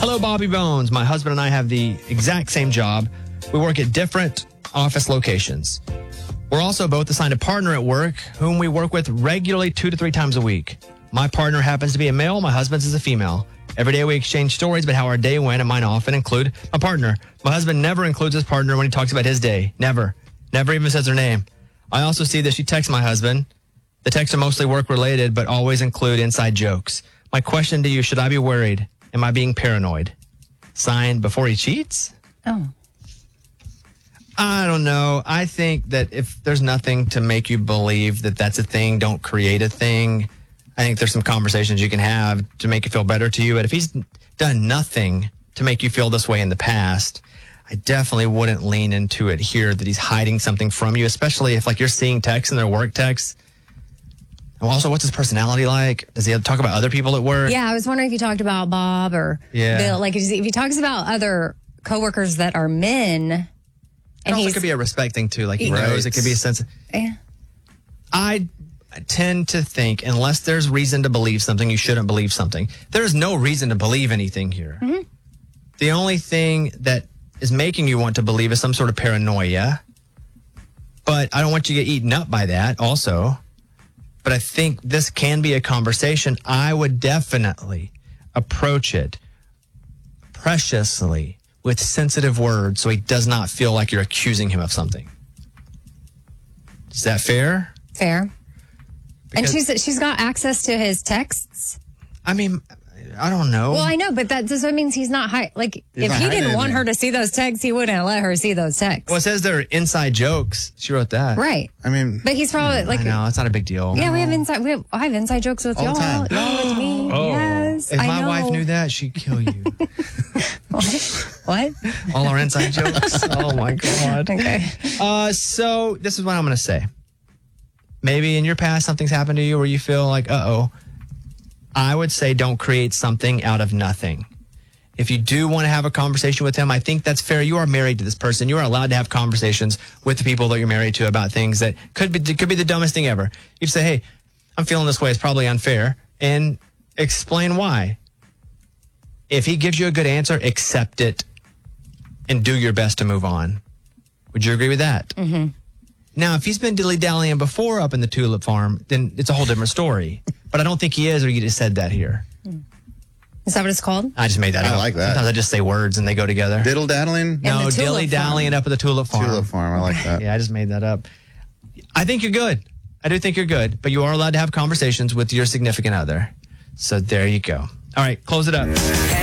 Hello, Bobby Bones. My husband and I have the exact same job. We work at different office locations. We're also both assigned a partner at work whom we work with regularly 2 to 3 times a week. My partner happens to be a male. My husband's is a female. Every day we exchange stories about how our day went, and mine often include my partner. My husband never includes his partner when he talks about his day. Never. Never even says her name. I also see that she texts my husband. The texts are mostly work-related, but always include inside jokes. My question to you, should I be worried? Am I being paranoid? Signed, before he cheats? Oh. I don't know. I think that if there's nothing to make you believe that that's a thing, don't create a thing. I think there's some conversations you can have to make it feel better to you. But if he's done nothing to make you feel this way in the past, I definitely wouldn't lean into it here that he's hiding something from you, especially if like you're seeing texts and they're work texts. And also, what's his personality like? Does he talk about other people at work? Yeah, I was wondering if you talked about Bob or Bill. Like, if he talks about other coworkers that are men, and it could be a respect thing too. Like he knows it could be a sense of. Yeah. I tend to think unless there's reason to believe something, you shouldn't believe something. There's no reason to believe anything here. Mm-hmm. The only thing that is making you want to believe is some sort of paranoia. But I don't want you to get eaten up by that also. But I think this can be a conversation. I would definitely approach it preciously with sensitive words so he does not feel like you're accusing him of something. Is that fair? Fair. Because, and she's got access to his texts. I mean, I don't know. Well, I know, but that means he's not high. Like, if he didn't want her to see those texts, he wouldn't let her see those texts. Well, it says they're inside jokes. She wrote that. Right. I mean, but he's probably like, no, it's not a big deal. Yeah, I have inside jokes with y'all. Y'all with me. Oh. Yes. If my wife knew that, she'd kill you. What? All our inside jokes. Oh my God. Okay. So this is what I'm going to say. Maybe in your past something's happened to you where you feel like, I would say don't create something out of nothing. If you do want to have a conversation with him, I think that's fair. You are married to this person. You are allowed to have conversations with the people that you're married to about things that could be the dumbest thing ever. You say, hey, I'm feeling this way. It's probably unfair. And explain why. If he gives you a good answer, accept it and do your best to move on. Would you agree with that? Mm-hmm. Now, if he's been dilly-dallying before up in the tulip farm, then it's a whole different story. But I don't think he is, or you just said that here. Is that what it's called? I just made that up. I like that. Sometimes I just say words and they go together. Diddle-daddling? No, dilly-dallying up at the tulip farm. Tulip farm, I like that. Yeah, I just made that up. I think you're good. I do think you're good. But you are allowed to have conversations with your significant other. So there you go. All right, close it up.